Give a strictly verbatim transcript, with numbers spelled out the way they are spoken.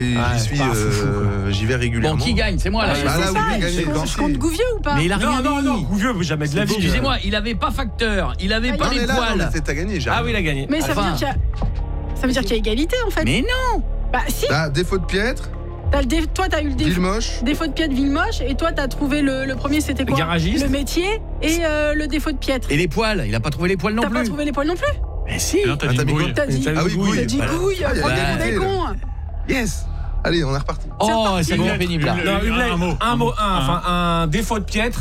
Et Ah, j'y suis, pas euh, fou, j'y vais régulièrement. Bon, qui gagne? C'est moi là. Ouais, bah c'est là, ça, oui, je, gagné, compte, quand je c'est- compte Gouvieux ou pas? Mais il a Non, rien non, dit. non, Gouvieux, jamais de la vie. Excusez-moi, il avait pas facteur, il avait pas Non, les mais là, non, mais poils. c'est- t'as gagné. j'ai Ah rien. oui, il a gagné. Mais ça veut Enfin. dire qu'il y a... Ça veut dire qu'il y a égalité en fait. Mais non. Bah si, Là, défaut de piètre, t'as le dé- toi t'as eu le défaut, Villemoche. défaut de piètre Villemoche et toi t'as trouvé le, le premier c'était quoi? Garagiste. Le métier et euh, le défaut de piètre. Et les poils, il a pas trouvé les poils non T'as pas plus. trouvé les poils non plus? Mais si. Non, t'as Ah, dit t'as mis gouille. quoi? T'as dit, T'as Ah vu oui, Gouille. Gouille. t'as dit Voilà. couille, Ah, il y a franchement, on égalité, est là. con. Yes. Allez, on est reparti. Oh, c'est Une bon lettre, pénible là. une- Non, une un lettre, mot. un mot, un, enfin un défaut de piètre.